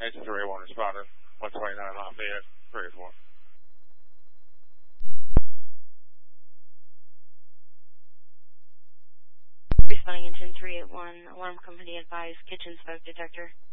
Engine 381 responder, 129 Lafayette, 384. Responding engine 381, alarm company advised, kitchen smoke detector.